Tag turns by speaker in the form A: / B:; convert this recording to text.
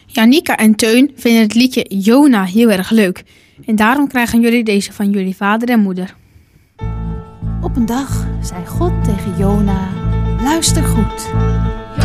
A: Janika en Teun vinden het liedje Jona heel erg leuk. En daarom krijgen jullie deze van jullie vader en moeder.
B: Op een dag zei God tegen Jona: luister goed.